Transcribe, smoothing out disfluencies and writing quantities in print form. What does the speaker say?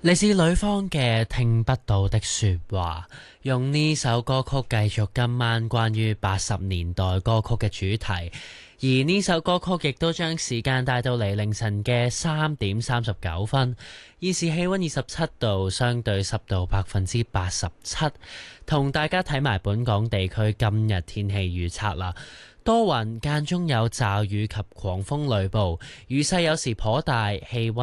嚟自女方嘅聽不到的說話，用呢首歌曲繼續今晚關於80年代歌曲嘅主題，而呢首歌曲亦都將時間帶到嚟凌晨嘅3:39，現時氣溫27度，相對濕度87%，同大家睇埋本港地區今日天氣預測啦。多雲，間中有驟雨及狂風雷暴，雨勢有時頗大，氣溫